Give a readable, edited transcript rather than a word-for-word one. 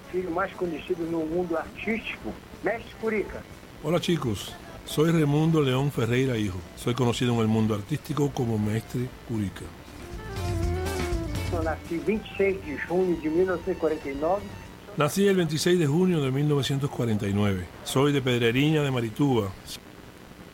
filho mais conhecido no mundo artístico, Mestre Curica. Hola chicos, soy Raimundo León Ferreira Hijo. Soy conocido en el mundo artístico como Mestre Curica. Eu nasci 26 de junho de 1949. Nací el 26 de junio de 1949. Soy de Pedreriña de Maritúa,